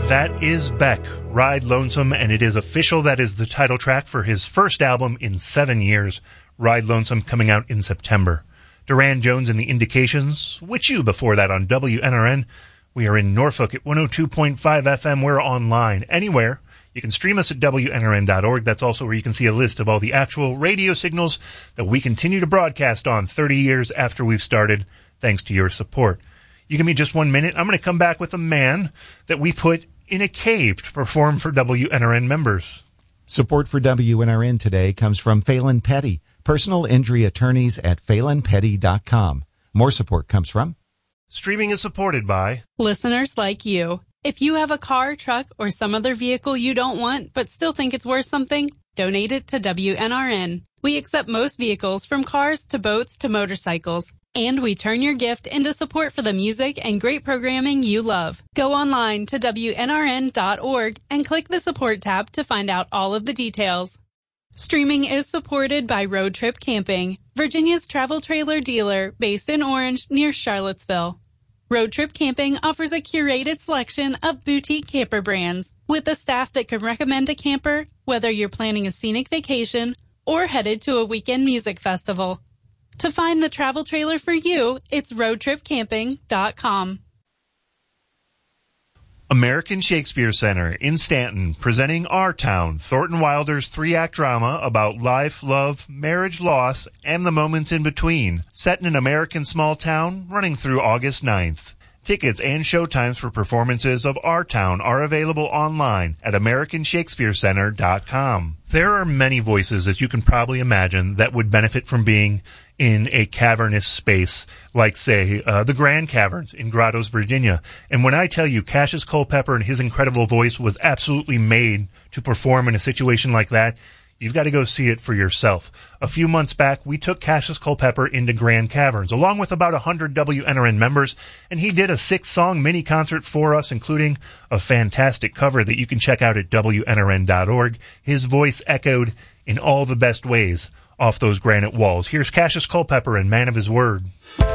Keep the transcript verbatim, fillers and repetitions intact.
That is Beck, Ride Lonesome, and it is official. That is the title track for his first album in seven years, Ride Lonesome, coming out in September. Duran Jones and the Indications, with you before that on W N R N. We are in Norfolk at one oh two point five F M. We're online anywhere. You can stream us at W N R N dot org. That's also where you can see a list of all the actual radio signals that we continue to broadcast on thirty years after we've started, thanks to your support. You give me just one minute. I'm going to come back with a man that we put in a cave to perform for W N R N members. Support for W N R N today comes from Phelan Petty, personal injury attorneys at phelan petty dot com. More support comes from... Streaming is supported by... listeners like you. If you have a car, truck, or some other vehicle you don't want but still think it's worth something, donate it to W N R N. We accept most vehicles, from cars to boats to motorcycles. And we turn your gift into support for the music and great programming you love. Go online to W N R N dot org and click the support tab to find out all of the details. Streaming is supported by Road Trip Camping, Virginia's travel trailer dealer based in Orange near Charlottesville. Road Trip Camping offers a curated selection of boutique camper brands with a staff that can recommend a camper whether you're planning a scenic vacation or headed to a weekend music festival. To find the travel trailer for you, it's road trip camping dot com. American Shakespeare Center in Stanton, presenting Our Town, Thornton Wilder's three-act drama about life, love, marriage, loss, and the moments in between. Set in an American small town, running through August ninth. Tickets and showtimes for performances of Our Town are available online at american shakespeare center dot com. There are many voices, as you can probably imagine, that would benefit from being in a cavernous space, like, say, uh, the Grand Caverns in Grottoes, Virginia. And when I tell you Cassius Culpepper and his incredible voice was absolutely made to perform in a situation like that, you've got to go see it for yourself. A few months back, we took Cassius Culpepper into Grand Caverns, along with about one hundred W N R N members, and he did a six-song mini-concert for us, including a fantastic cover that you can check out at W N R N dot org. His voice echoed in all the best ways off those granite walls. Here's Cassius Culpepper and Man of His Word.